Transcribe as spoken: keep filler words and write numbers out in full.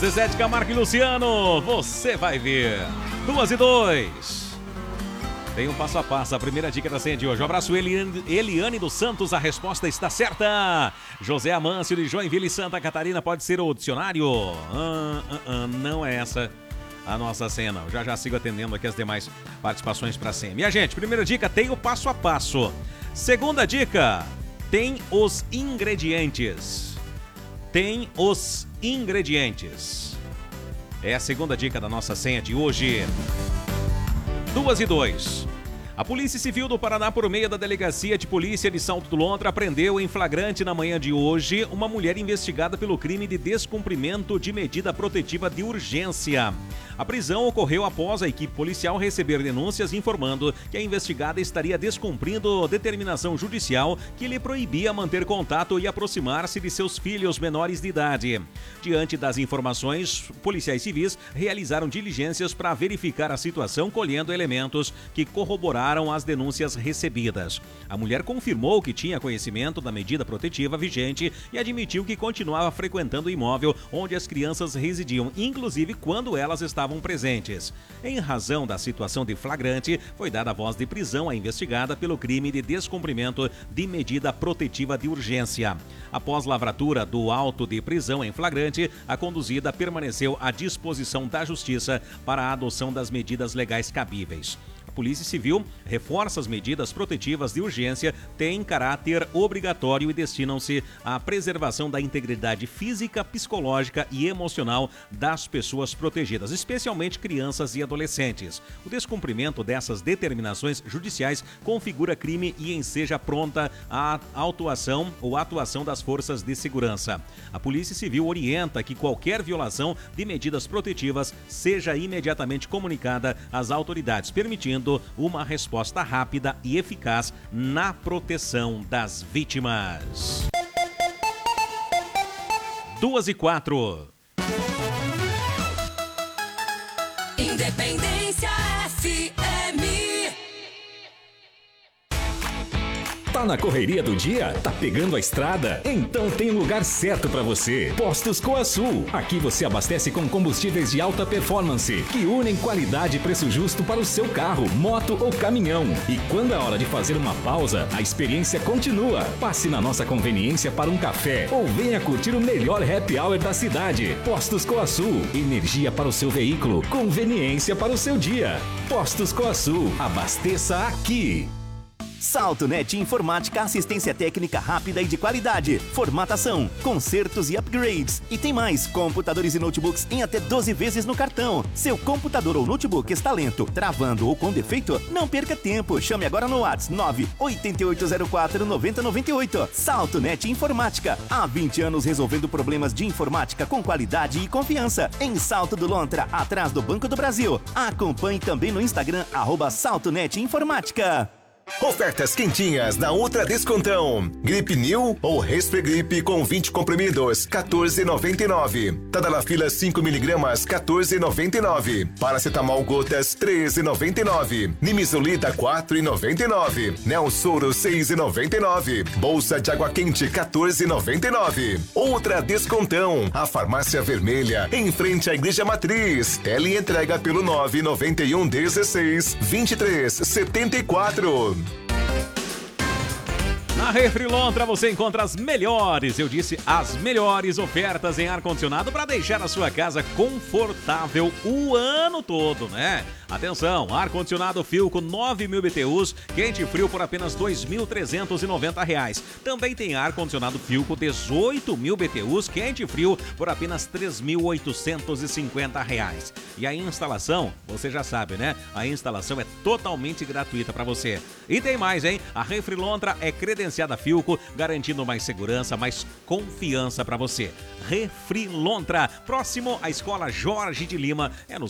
Zezé de Camargo e Luciano, você vai ver. Duas e dois. Tem um passo a passo, a primeira dica da senha de hoje. Um abraço, Eliane, Eliane dos Santos, a resposta está certa. José Amâncio de Joinville, Santa Catarina, pode ser o dicionário? Ah, ah, ah, não é essa a nossa senha, não. Já já sigo atendendo aqui as demais participações para a senha. Minha gente, primeira dica, tem o passo a passo. Segunda dica, tem os ingredientes. Tem os ingredientes. É a segunda dica da nossa senha de hoje. Duas e dois. A Polícia Civil do Paraná, por meio da Delegacia de Polícia de Salto do Lontra, prendeu em flagrante na manhã de hoje uma mulher investigada pelo crime de descumprimento de medida protetiva de urgência. A prisão ocorreu após a equipe policial receber denúncias informando que a investigada estaria descumprindo determinação judicial que lhe proibia manter contato e aproximar-se de seus filhos menores de idade. Diante das informações, policiais civis realizaram diligências para verificar a situação, colhendo elementos que corroboraram as denúncias recebidas. A mulher confirmou que tinha conhecimento da medida protetiva vigente e admitiu que continuava frequentando o imóvel onde as crianças residiam, inclusive quando elas estavam presentes. Em razão da situação de flagrante, foi dada voz de prisão à investigada pelo crime de descumprimento de medida protetiva de urgência. Após lavratura do auto de prisão em flagrante, a conduzida permaneceu à disposição da Justiça para a adoção das medidas legais cabíveis. A Polícia Civil reforça as medidas protetivas de urgência, têm caráter obrigatório e destinam-se à preservação da integridade física, psicológica e emocional das pessoas protegidas, especialmente crianças e adolescentes. O descumprimento dessas determinações judiciais configura crime e enseja pronta a autuação ou atuação das forças de segurança. A Polícia Civil orienta que qualquer violação de medidas protetivas seja imediatamente comunicada às autoridades, permitindo uma resposta rápida e eficaz na proteção das vítimas. Duas e quatro. Independência F M. Tá na correria do dia? Tá pegando a estrada? Então tem um lugar certo para você. Postos Coasul. Aqui você abastece com combustíveis de alta performance, que unem qualidade e preço justo para o seu carro, moto ou caminhão. E quando é hora de fazer uma pausa, a experiência continua. Passe na nossa conveniência para um café ou venha curtir o melhor happy hour da cidade. Postos Coasul. Energia para o seu veículo, conveniência para o seu dia. Postos Coasul. Abasteça aqui. SaltoNet Informática, assistência técnica rápida e de qualidade, formatação, consertos e upgrades. E tem mais, computadores e notebooks em até doze vezes no cartão. Seu computador ou notebook está lento, travando ou com defeito? Não perca tempo, chame agora no WhatsApp nove oito oito zero quatro nove zero nove oito. SaltoNet Informática, há vinte anos resolvendo problemas de informática com qualidade e confiança. Em Salto do Lontra, atrás do Banco do Brasil. Acompanhe também no Instagram, arroba SaltoNet Informática. Ofertas quentinhas na Ultra Descontão. Gripe New ou Respregripe com vinte comprimidos, quatorze reais e noventa e nove centavos. Tadalafila cinco miligramas, quatorze reais e noventa e nove centavos. Paracetamol gotas, treze reais e noventa e nove centavos. Nimizolida, quatro reais e noventa e nove centavos. Nelsoro, seis reais e noventa e nove centavos. Bolsa de água quente, quatorze reais e noventa e nove centavos. Ultra Descontão, a farmácia vermelha, em frente à Igreja Matriz. Tele entrega pelo nove nove um um seis, vinte e três setenta e quatro. Na Refri Lontra você encontra as melhores, eu disse as melhores ofertas em ar-condicionado para deixar a sua casa confortável o ano todo, né? Atenção, ar-condicionado Philco nove mil B T Us, quente e frio por apenas dois mil trezentos e noventa reais. Também tem ar-condicionado Philco dezoito mil B T Us, quente e frio por apenas três mil oitocentos e cinquenta reais. E a instalação, você já sabe, né? A instalação é totalmente gratuita para você. E tem mais, hein? A Refri Lontra é credenciada Philco, garantindo mais segurança, mais confiança para você. Refri Lontra, próximo à Escola Jorge de Lima, é no